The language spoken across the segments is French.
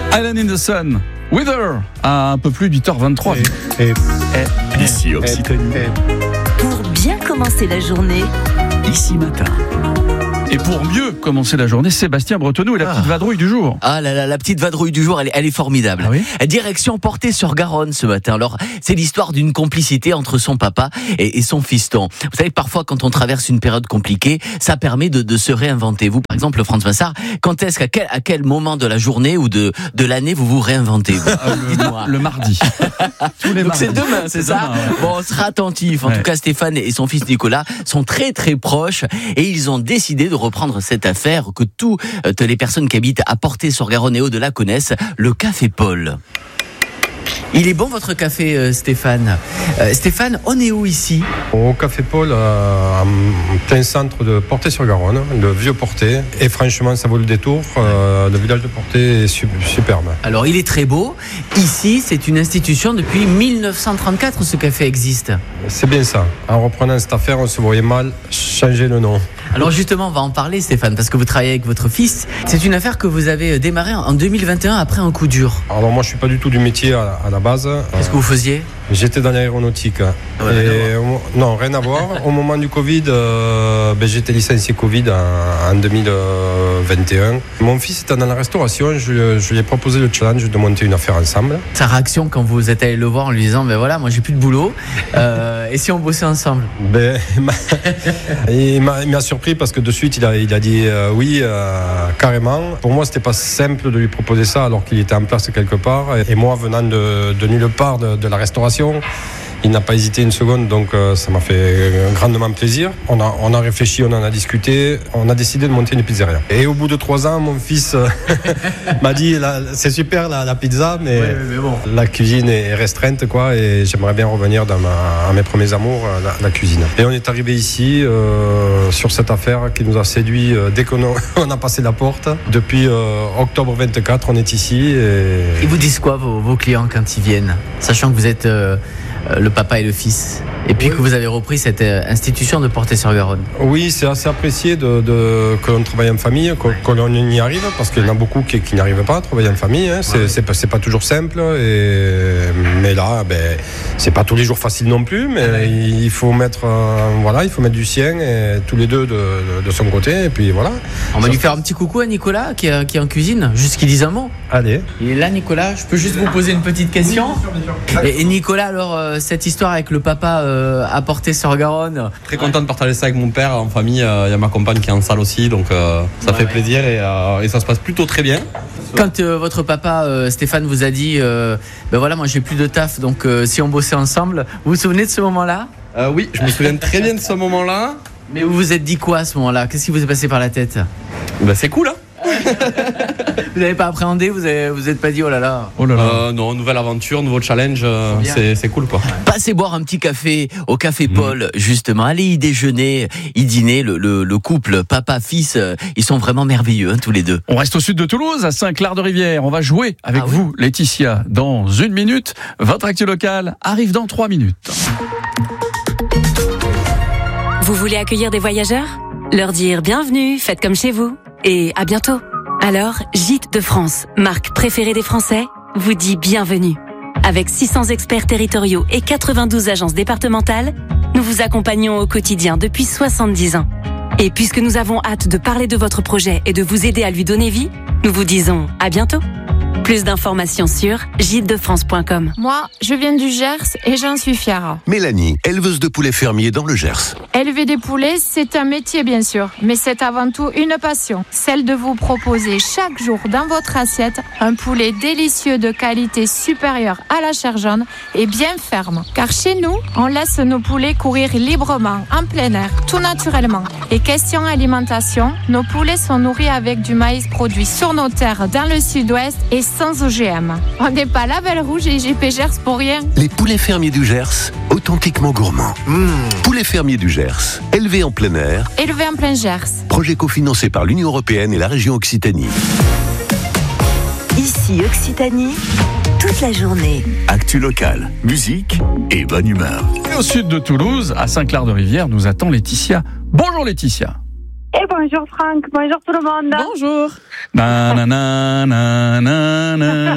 Island in the Sun, Weather, à un peu plus de 8h23. Ici Occitanie. Pour bien commencer la journée, Ici Matin. Et pour mieux commencer la journée, Sébastien Bretonneau et la petite vadrouille du jour. Ah là là, la petite vadrouille du jour, elle est formidable. Ah oui ? Direction Portée-sur-Garonne ce matin. Alors, c'est l'histoire d'une complicité entre son papa et son fiston. Vous savez, parfois, quand on traverse une période compliquée, ça permet de se réinventer. Vous, par exemple, Franz Massard, quand est-ce à quel moment de la journée ou de l'année vous vous réinventez vous Dites-moi. Le mardi. Tous les Donc mardis. c'est demain, c'est ça demain, ouais. Bon, on sera attentif. En tout cas, Stéphane et son fils Nicolas sont très très proches et ils ont décidé de reprendre cette affaire que toutes les personnes qui habitent à Portée-sur-Garonne et au-delà connaissent, le Café Paul. Il est bon votre café, Stéphane. Stéphane, on est où ici ? Au Café Paul, en plein centre de Portée-sur-Garonne, le vieux Portée. Et franchement, ça vaut le détour. Le village de Portée est superbe. Alors, il est très beau. Ici, c'est une institution depuis 1934, ce café existe. C'est bien ça. En reprenant cette affaire, on se voyait mal changer le nom. Alors justement, on va en parler, Stéphane, parce que vous travaillez avec votre fils. C'est une affaire que vous avez démarrée en 2021 après un coup dur. Alors moi, je suis pas du tout du métier à la base. Qu'est-ce que vous faisiez ? J'étais dans l'aéronautique. Non, rien à voir. Au moment du Covid, j'étais licencié Covid en 2021. Mon fils était dans la restauration. Je lui ai proposé le challenge de monter une affaire ensemble. Sa réaction quand vous êtes allé le voir en lui disant voilà, moi j'ai plus de boulot, et si on bossait ensemble ? Il m'a surpris parce que de suite il a dit oui, carrément. Pour moi, c'était pas simple de lui proposer ça alors qu'il était en place quelque part. Et moi, venant de nulle part de la restauration, il n'a pas hésité une seconde, donc ça m'a fait grandement plaisir. On a réfléchi, on en a discuté, on a décidé de monter une pizzeria. Et au bout de 3 ans, mon fils m'a dit c'est super la pizza, mais bon. la cuisine est restreinte, quoi, et j'aimerais bien revenir à mes premiers amours, la cuisine. Et on est arrivé ici sur cette affaire qui nous a séduit dès qu'on a passé la porte. Depuis octobre 24, on est ici. Ils vous disent quoi vos clients quand ils viennent, sachant que vous êtes le papa et le fils, et puis que vous avez repris cette institution de Portée-sur-Garonne. Oui, c'est assez apprécié que l'on travaille en famille, que l'on y arrive, parce qu'il y en a beaucoup qui n'y arrivent pas à travailler en famille. Hein. C'est pas toujours simple, mais là, c'est pas tous les jours facile non plus, mais il faut mettre du sien, et tous les deux de son côté, et puis voilà. On va lui faire un petit coucou à Nicolas qui est en cuisine, juste qu'il dise un mot. Allez. Il est là, Nicolas. Je peux juste vous poser une petite question ? Bien sûr. Et Nicolas, alors, cette histoire avec le papa à Portée-sur-Garonne. Très content de partager ça avec mon père en famille. Il y a ma compagne qui est en salle aussi, donc ça fait plaisir et ça se passe plutôt très bien. Quand votre papa, Stéphane, vous a dit voilà, moi j'ai plus de taf, donc si on bossait ensemble, vous vous souvenez de ce moment-là ? Oui, je me souviens très bien de ce moment-là. Mais vous vous êtes dit quoi à ce moment-là ? Qu'est-ce qui vous est passé par la tête ? C'est cool, hein. Vous n'avez pas appréhendé ? Vous êtes pas dit oh là là ? Non, nouvelle aventure, nouveau challenge, c'est cool, quoi. Passez boire un petit café au Café Paul, justement. Allez y déjeuner, y dîner. Le couple papa-fils, ils sont vraiment merveilleux, tous les deux. On reste au sud de Toulouse, à Saint-Clair-de-Rivière. On va jouer avec vous, Laetitia, dans 1 minute. Votre actu locale arrive dans 3 minutes. vous voulez accueillir des voyageurs ? Leur dire bienvenue, faites comme chez vous. Et à bientôt. Alors, Gîtes de France, marque préférée des Français, vous dit bienvenue. Avec 600 experts territoriaux et 92 agences départementales, nous vous accompagnons au quotidien depuis 70 ans. Et puisque nous avons hâte de parler de votre projet et de vous aider à lui donner vie, nous vous disons à bientôt. Plus d'informations sur gîtesdefrance.com. Moi, je viens du Gers et j'en suis fière. Mélanie, éleveuse de poulets fermiers dans le Gers. Élever des poulets, c'est un métier bien sûr, mais c'est avant tout une passion. Celle de vous proposer chaque jour dans votre assiette un poulet délicieux de qualité supérieure à la chair jaune et bien ferme. Car chez nous, on laisse nos poulets courir librement, en plein air, tout naturellement. Et question alimentation, nos poulets sont nourris avec du maïs produit sur nos terres dans le sud-ouest et sans OGM. On n'est pas label rouge et IGP Gers pour rien. Les poulets fermiers du Gers, authentiquement gourmands. Poulets fermiers du Gers, élevés en plein air. Élevés en plein Gers. Projet cofinancé par l'Union européenne et la région Occitanie. Ici Occitanie, toute la journée. Actu locale, musique et bonne humeur. Et au sud de Toulouse, à Saint-Clair-de-Rivière, nous attend Laetitia. Bonjour Laetitia. Et bonjour Franck, bonjour tout le monde. Bonjour. Na, na, na, na, na, na.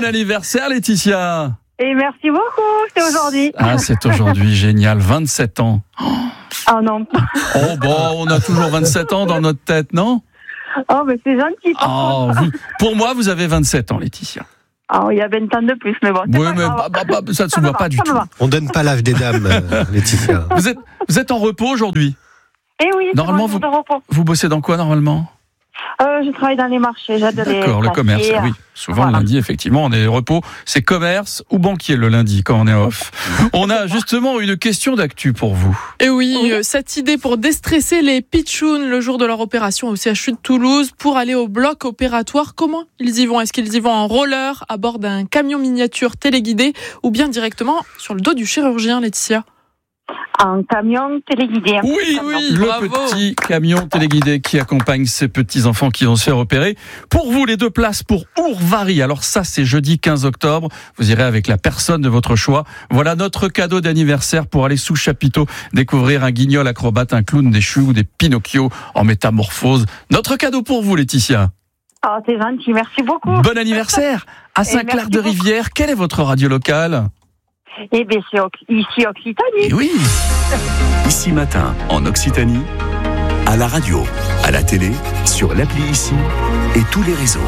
anniversaire Laetitia. Et merci beaucoup, c'est aujourd'hui. Ah, c'est aujourd'hui, génial, 27 ans. Oh non. Oh bon, on a toujours 27 ans dans notre tête, non? Oh, mais c'est gentil. Pour moi, vous avez 27 ans, Laetitia. Oh, il y a 20 ans de plus, mais bon. Oui, mais ça ne se voit pas du tout. On donne pas l'âge des dames, Laetitia. Vous êtes en repos aujourd'hui? Eh oui, normalement, vous bossez dans quoi normalement? Je travaille dans les marchés, j'aide les D'accord, le commerce, oui. Souvent le lundi, effectivement, on est repos. C'est commerce ou banquier le lundi quand on est off. On a justement une question d'actu pour vous. Et oui, cette idée pour déstresser les pitchouns le jour de leur opération au CHU de Toulouse pour aller au bloc opératoire. Comment ils y vont? Est-ce qu'ils y vont en roller, à bord d'un camion miniature téléguidé ou bien directement sur le dos du chirurgien, Laetitia? Un camion téléguidé. Oui, le petit camion téléguidé qui accompagne ces petits-enfants qui vont se faire opérer. Pour vous, les 2 places pour Ourvari. Alors ça, c'est jeudi 15 octobre. Vous irez avec la personne de votre choix. Voilà notre cadeau d'anniversaire pour aller sous chapiteau découvrir un guignol acrobate, un clown déchu ou des Pinocchio en métamorphose. Notre cadeau pour vous, Laetitia. Oh, c'est gentil, merci beaucoup. Bon anniversaire à Saint-Clair-de-Rivière. Quelle est votre radio locale? Eh bien, c'est ici Occitanie. Et oui. Ici Matin, en Occitanie, à la radio, à la télé, sur l'appli Ici et tous les réseaux.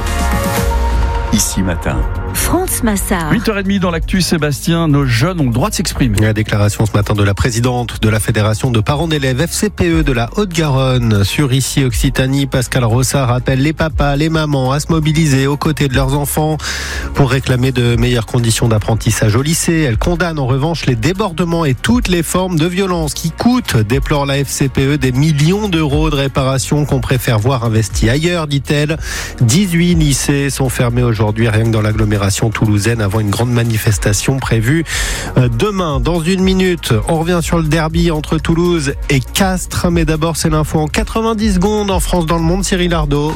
Ici Matin. France Massard. 8h30 dans l'actu, Sébastien, nos jeunes ont le droit de s'exprimer. La déclaration ce matin de la présidente de la Fédération de parents d'élèves FCPE de la Haute-Garonne. Sur Ici Occitanie, Pascal Rossard appelle les papas, les mamans à se mobiliser aux côtés de leurs enfants pour réclamer de meilleures conditions d'apprentissage au lycée. Elle condamne en revanche les débordements et toutes les formes de violence qui coûtent, déplore la FCPE, des millions d'euros de réparation qu'on préfère voir investis ailleurs, dit-elle. 18 lycées sont fermés aujourd'hui, rien que dans l'agglomération toulousaine, avant une grande manifestation prévue demain. Dans une minute, on revient sur le derby entre Toulouse et Castres. Mais d'abord, c'est l'info en 90 secondes en France dans le monde. Cyril Ardo.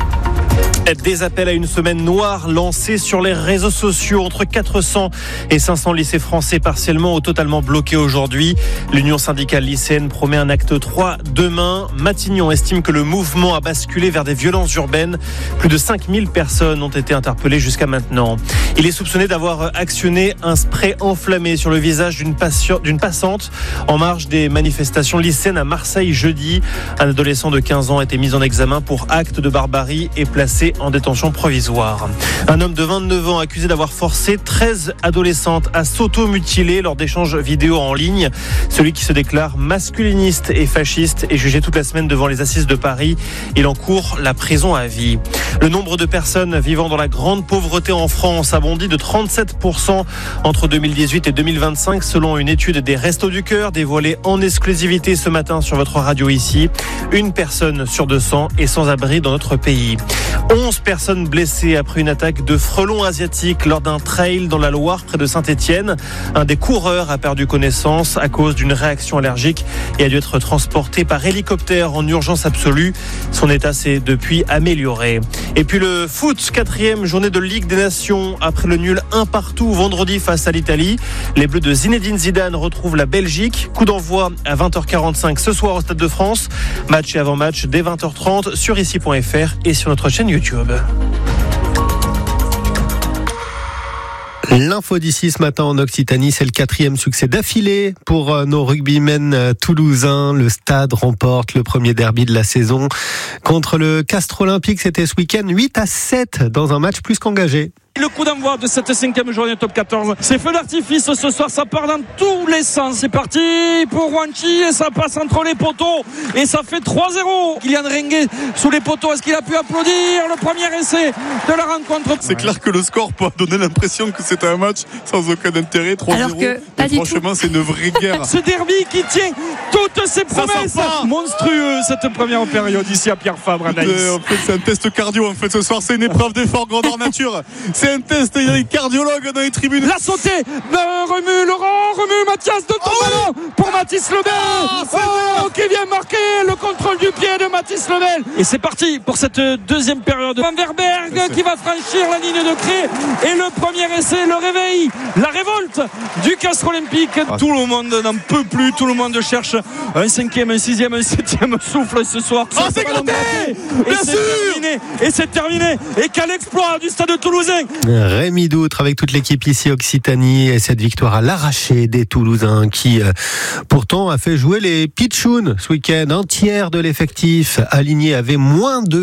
Des appels à une semaine noire lancés sur les réseaux sociaux. Entre 400 et 500 lycées français partiellement ou totalement bloqués aujourd'hui. L'Union syndicale lycéenne promet un acte 3 demain. Matignon estime que le mouvement a basculé vers des violences urbaines. Plus de 5000 personnes ont été interpellées jusqu'à maintenant. Il est soupçonné d'avoir actionné un spray enflammé sur le visage d'une passante en marge des manifestations lycéennes à Marseille jeudi. Un adolescent de 15 ans a été mis en examen pour acte de barbarie et placé en détention provisoire. Un homme de 29 ans accusé d'avoir forcé 13 adolescentes à s'auto-mutiler lors d'échanges vidéo en ligne. Celui qui se déclare masculiniste et fasciste est jugé toute la semaine devant les assises de Paris. Il encourt la prison à vie. Le nombre de personnes vivant dans la grande pauvreté en France a bondi de 37% entre 2018 et 2025 selon une étude des Restos du Cœur dévoilée en exclusivité ce matin sur votre radio Ici. Une personne sur 200 est sans abri dans notre pays. 11 personnes blessées après une attaque de frelons asiatiques lors d'un trail dans la Loire près de Saint-Étienne. Un des coureurs a perdu connaissance à cause d'une réaction allergique et a dû être transporté par hélicoptère en urgence absolue. Son état s'est depuis amélioré. Et puis le foot, 4e journée de Ligue des Nations après le nul 1-1 vendredi face à l'Italie. Les Bleus de Zinedine Zidane retrouvent la Belgique. Coup d'envoi à 20h45 ce soir au Stade de France. Match et avant-match dès 20h30 sur ici.fr et sur notre chaîne YouTube. L'info d'ici ce matin en Occitanie, c'est le 4e succès d'affilée pour nos rugbymen toulousains. Le Stade remporte le premier derby de la saison contre le Castres Olympique. C'était ce week-end 8-7 dans un match plus qu'engagé. Le coup d'envoi de cette 5e journée top 14. C'est feu d'artifice ce soir, ça part dans tous les sens. C'est parti pour Wanchi et ça passe entre les poteaux et ça fait 3-0. Kylian Renguet sous les poteaux, est-ce qu'il a pu applaudir le premier essai de la rencontre? C'est clair que le score peut donner l'impression que c'était un match sans aucun intérêt, 3-0. Alors que pas du franchement, c'est une vraie guerre. Ce derby qui tient toutes ses promesses. Monstrueux cette première période ici à Pierre Fabre à Naïs. En fait, c'est un test cardio. En fait, ce soir, c'est une épreuve d'effort grandeur nature. C'est un test, il y a des cardiologues dans les tribunes. La sautée, remue Laurent, remue Mathias de ton ballon pour Mathis Lebel. Qui vient marquer le contrôle du pied de Mathis Lebel. Et c'est parti pour cette deuxième période. Van Verberg qui va franchir la ligne de crête. Et le premier essai, le réveil, la révolte du Castres Olympique. Tout le monde n'en peut plus, tout le monde cherche un 5e, un 6e, un 7e souffle ce soir. C'est gratté. Et c'est terminé. Et c'est terminé. Et quel exploit du Stade toulousain Rémi Doutre avec toute l'équipe ici Occitanie et cette victoire à l'arraché des Toulousains qui pourtant a fait jouer les Pitchouns ce week-end. Un tiers de l'effectif aligné avait moins de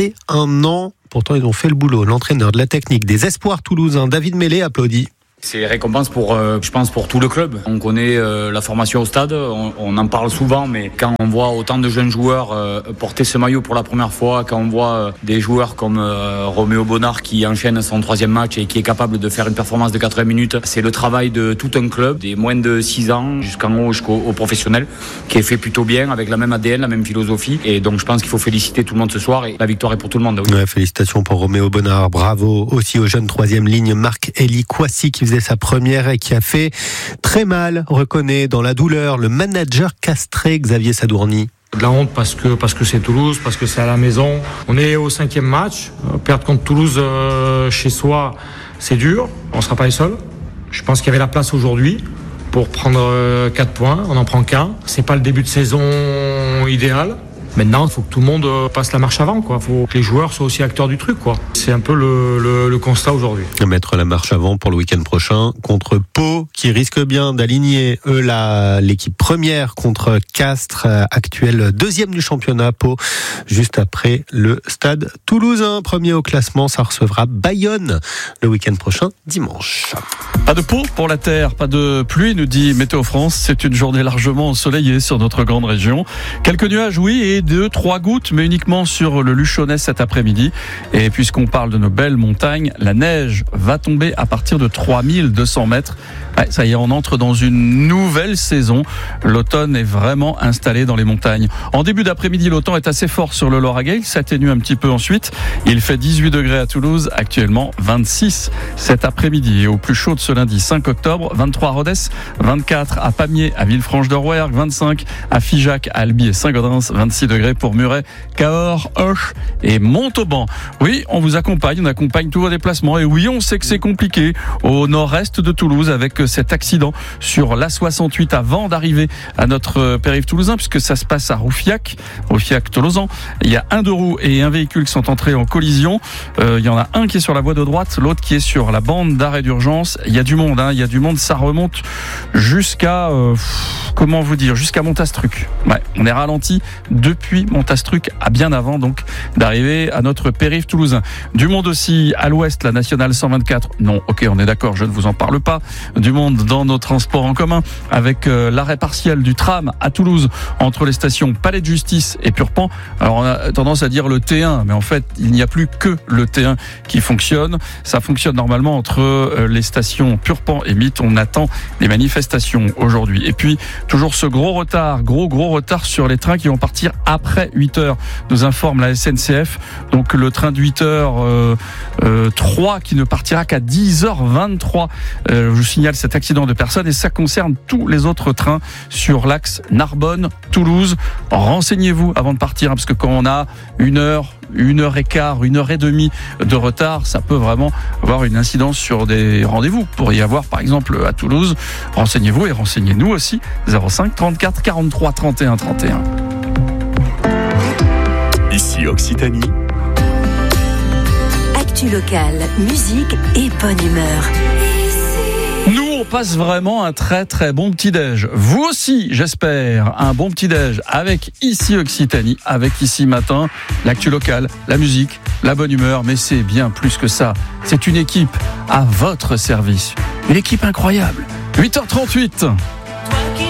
21 ans. Pourtant ils ont fait le boulot. L'entraîneur de la technique des espoirs toulousains, David Mellet, applaudit. C'est récompense pour, je pense, pour tout le club. On connaît la formation au stade, on en parle souvent, mais quand on voit autant de jeunes joueurs porter ce maillot pour la première fois, quand on voit des joueurs comme Roméo Bonnard qui enchaîne son 3e match et qui est capable de faire une performance de 80 minutes, c'est le travail de tout un club, des moins de 6 ans jusqu'en haut, jusqu'au professionnel, qui est fait plutôt bien, avec la même ADN, la même philosophie. Et donc je pense qu'il faut féliciter tout le monde ce soir et la victoire est pour tout le monde. Oui. Ouais, félicitations pour Roméo Bonnard, bravo aussi aux jeunes 3e ligne Marc-Élie Kouassi qui faisait sa première et qui a fait très mal, reconnaît dans la douleur le manager castré Xavier Sadourny. De la honte parce que c'est Toulouse, parce que c'est à la maison. On est au 5e match. Perdre contre Toulouse chez soi, c'est dur. On ne sera pas les seuls. Je pense qu'il y avait la place aujourd'hui pour prendre 4 points. On n'en prend qu'un. C'est pas le début de saison idéal. Maintenant, il faut que tout le monde passe la marche avant, quoi. Il faut que les joueurs soient aussi acteurs du truc, quoi. C'est un peu le constat aujourd'hui. Mettre la marche avant pour le week-end prochain contre Pau, qui risque bien d'aligner l'équipe première contre Castres, actuel 2e du championnat. Pau, juste après le Stade Toulousain, premier au classement. Ça recevra Bayonne le week-end prochain, dimanche. Pas de Pau pour la terre, pas de pluie, nous dit Météo France. C'est une journée largement ensoleillée sur notre grande région. Quelques nuages, oui, et 2-3 gouttes, mais uniquement sur le Luchonnais cet après-midi. Et puisqu'on parle de nos belles montagnes, la neige va tomber à partir de 3200 mètres. Ouais, ça y est, on entre dans une nouvelle saison. L'automne est vraiment installé dans les montagnes. En début d'après-midi, le temps est assez fort sur le Lauragais. Il s'atténue un petit peu ensuite. Il fait 18 degrés à Toulouse, actuellement 26 cet après-midi. Et au plus chaud de ce lundi 5 octobre, 23 à Rodez, 24 à Pamiers, à Villefranche-de-Rouergue, 25 à Figeac, à Albi et Saint-Gaudens, 26 degrés pour Muret, Cahors, Auch et Montauban. Oui, on vous accompagne, on accompagne tous vos déplacements. Et oui, on sait que c'est compliqué au nord-est de Toulouse avec cet accident sur l'A68 avant d'arriver à notre périph' toulousain, puisque ça se passe à Roufiac-Tolosan. Il y a un 2 roues et un véhicule qui sont entrés en collision. Il y en a un qui est sur la voie de droite, l'autre qui est sur la bande d'arrêt d'urgence. Il y a du monde, il y a du monde. Ça remonte jusqu'à comment vous dire, jusqu'à Montastruc. Ouais, on est ralenti depuis Montastruc à bien avant donc d'arriver à notre périph' toulousain. Du monde aussi à l'ouest, la nationale 124. Non, ok, on est d'accord, je ne vous en parle pas. Du monde dans nos transports en commun avec l'arrêt partiel du tram à Toulouse entre les stations Palais de Justice et Purpan. Alors on a tendance à dire le T1, mais en fait il n'y a plus que le T1 qui fonctionne. Ça fonctionne normalement entre les stations Purpan et Mythe. On attend des manifestations aujourd'hui. Et puis toujours ce gros retard retard sur les trains qui vont partir après 8h, nous informe la SNCF. Donc le train de 8h 3 qui ne partira qu'à 10h23. Je vous signale cet accident de personnes et ça concerne tous les autres trains sur l'axe Narbonne-Toulouse. Renseignez-vous avant de partir, parce que quand on a 1h, 1h15, 1h30 de retard, ça peut vraiment avoir une incidence sur des rendez-vous. Pour y avoir par exemple à Toulouse. Renseignez-vous et renseignez-nous aussi. 05 34 43 31 31. Ici Occitanie. Actu locale, musique et bonne humeur. Nous, on passe vraiment un très très bon petit-déj. Vous aussi, j'espère, un bon petit-déj avec Ici Occitanie, avec Ici Matin, l'actu locale, la musique, la bonne humeur, mais c'est bien plus que ça. C'est une équipe à votre service. Une équipe incroyable. 8h38.